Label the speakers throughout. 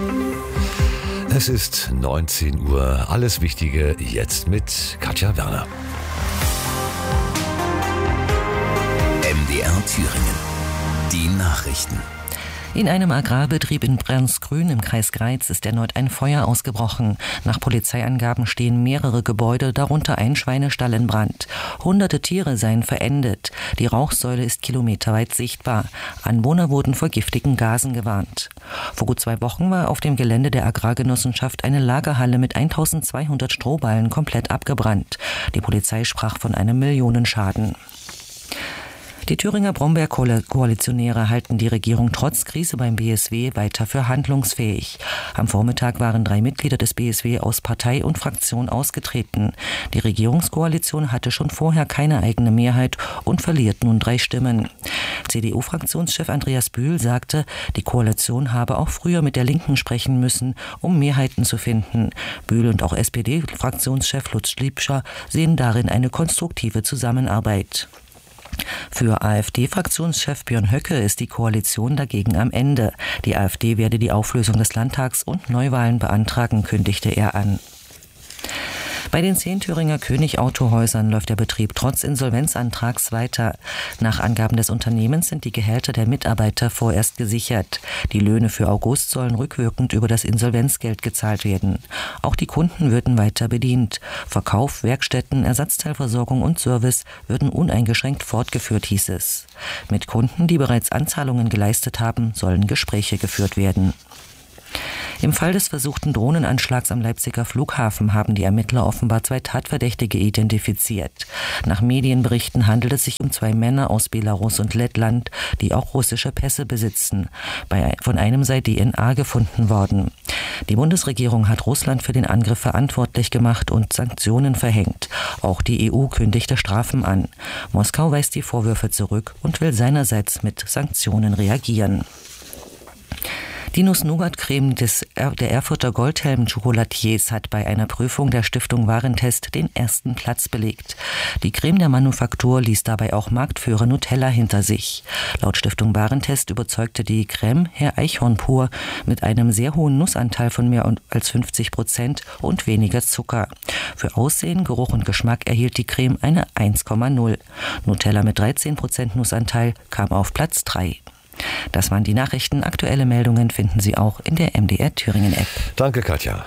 Speaker 1: Es ist 19 Uhr. Alles Wichtige jetzt mit Katja Werner.
Speaker 2: MDR Thüringen. Die Nachrichten.
Speaker 3: In einem Agrarbetrieb in Bremsgrün im Kreis Greiz ist erneut ein Feuer ausgebrochen. Nach Polizeiangaben stehen mehrere Gebäude, darunter ein Schweinestall in Brand. Hunderte Tiere seien verendet. Die Rauchsäule ist kilometerweit sichtbar. Anwohner wurden vor giftigen Gasen gewarnt. Vor gut 2 Wochen war auf dem Gelände der Agrargenossenschaft eine Lagerhalle mit 1200 Strohballen komplett abgebrannt. Die Polizei sprach von einem Millionenschaden. Die Thüringer Brombeer-Koalitionäre halten die Regierung trotz Krise beim BSW weiter für handlungsfähig. Am Vormittag waren 3 Mitglieder des BSW aus Partei und Fraktion ausgetreten. Die Regierungskoalition hatte schon vorher keine eigene Mehrheit und verliert nun 3 Stimmen. CDU-Fraktionschef Andreas Bühl sagte, die Koalition habe auch früher mit der Linken sprechen müssen, um Mehrheiten zu finden. Bühl und auch SPD-Fraktionschef Lutz Liebscher sehen darin eine konstruktive Zusammenarbeit. Für AfD-Fraktionschef Björn Höcke ist die Koalition dagegen am Ende. Die AfD werde die Auflösung des Landtags und Neuwahlen beantragen, kündigte er an. Bei den 10 Thüringer König-Autohäusern läuft der Betrieb trotz Insolvenzantrags weiter. Nach Angaben des Unternehmens sind die Gehälter der Mitarbeiter vorerst gesichert. Die Löhne für August sollen rückwirkend über das Insolvenzgeld gezahlt werden. Auch die Kunden würden weiter bedient. Verkauf, Werkstätten, Ersatzteilversorgung und Service würden uneingeschränkt fortgeführt, hieß es. Mit Kunden, die bereits Anzahlungen geleistet haben, sollen Gespräche geführt werden. Im Fall des versuchten Drohnenanschlags am Leipziger Flughafen haben die Ermittler offenbar 2 Tatverdächtige identifiziert. Nach Medienberichten handelt es sich um 2 Männer aus Belarus und Lettland, die auch russische Pässe besitzen. Von einem sei DNA gefunden worden. Die Bundesregierung hat Russland für den Angriff verantwortlich gemacht und Sanktionen verhängt. Auch die EU kündigte Strafen an. Moskau weist die Vorwürfe zurück und will seinerseits mit Sanktionen reagieren. Die Nuss-Nougat-Creme der Erfurter Goldhelm-Chocolatiers hat bei einer Prüfung der Stiftung Warentest den 1. Platz belegt. Die Creme der Manufaktur ließ dabei auch Marktführer Nutella hinter sich. Laut Stiftung Warentest überzeugte die Creme Herr Eichhorn pur mit einem sehr hohen Nussanteil von mehr als 50% und weniger Zucker. Für Aussehen, Geruch und Geschmack erhielt die Creme eine 1,0. Nutella mit 13% Nussanteil kam auf Platz 3. Das waren die Nachrichten. Aktuelle Meldungen finden Sie auch in der MDR Thüringen App.
Speaker 1: Danke, Katja.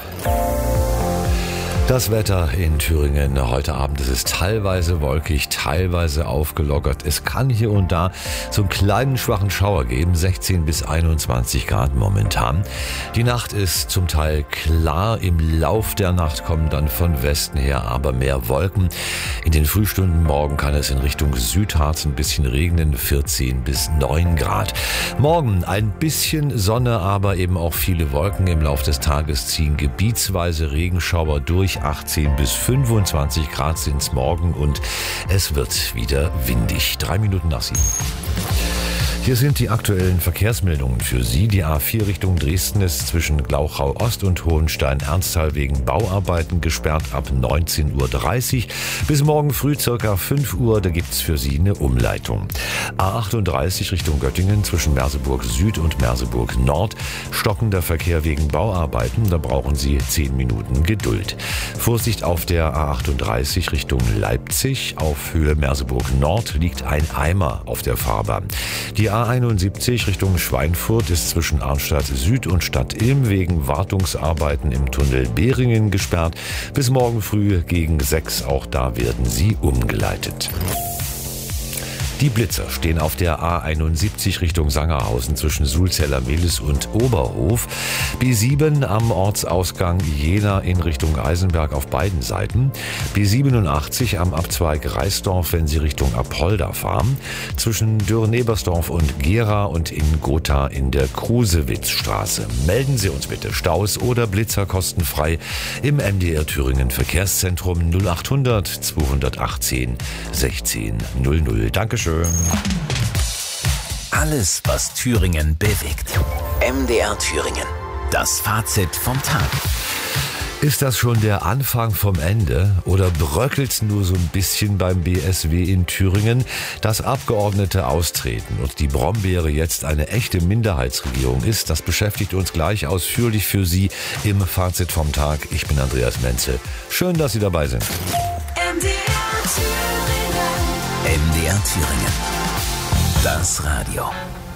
Speaker 1: Das Wetter in Thüringen heute Abend, es ist teilweise wolkig, teilweise aufgelockert. Es kann hier und da so einen kleinen schwachen Schauer geben, 16 bis 21 Grad momentan. Die Nacht ist zum Teil klar, im Lauf der Nacht kommen dann von Westen her aber mehr Wolken. In den Frühstunden morgen kann es in Richtung Südharz ein bisschen regnen, 14 bis 9 Grad. Morgen ein bisschen Sonne, aber eben auch viele Wolken. Im Lauf des Tages ziehen gebietsweise Regenschauer durch. 18 bis 25 Grad sind es morgen und es wird wieder windig. 3 Minuten nach 7. Hier sind die aktuellen Verkehrsmeldungen für Sie. Die A4 Richtung Dresden ist zwischen Glauchau Ost und Hohenstein-Ernsthal wegen Bauarbeiten gesperrt ab 19:30 Uhr. Bis morgen früh circa 5 Uhr, da gibt's für Sie eine Umleitung. A38 Richtung Göttingen zwischen Merseburg Süd und Merseburg Nord. Stockender Verkehr wegen Bauarbeiten, da brauchen Sie 10 Minuten Geduld. Vorsicht auf der A38 Richtung Leipzig. Auf Höhe Merseburg Nord liegt ein Eimer auf der Fahrbahn. Die A71 Richtung Schweinfurt ist zwischen Arnstadt Süd und Stadt Ilm wegen Wartungsarbeiten im Tunnel Behringen gesperrt. Bis morgen früh gegen 6, auch da werden sie umgeleitet. Die Blitzer stehen auf der A71 Richtung Sangerhausen zwischen Sulzeller-Mehlis und Oberhof. B7 am Ortsausgang Jena in Richtung Eisenberg auf beiden Seiten. B87 am Abzweig Reisdorf, wenn Sie Richtung Apolda fahren. Zwischen Dürr-Nebersdorf und Gera und in Gotha in der Krusewitzstraße. Melden Sie uns bitte Staus oder Blitzer kostenfrei im MDR Thüringen Verkehrszentrum 0800 218 16 00. Dankeschön.
Speaker 2: Alles, was Thüringen bewegt. MDR Thüringen. Das Fazit vom Tag.
Speaker 1: Ist das schon der Anfang vom Ende oder bröckelt's nur so ein bisschen beim BSW in Thüringen? Das Abgeordnete austreten und die Brombeere jetzt eine echte Minderheitsregierung ist, das beschäftigt uns gleich ausführlich für Sie im Fazit vom Tag. Ich bin Andreas Menzel. Schön, dass Sie dabei sind.
Speaker 2: MDR Thüringen. Das Radio.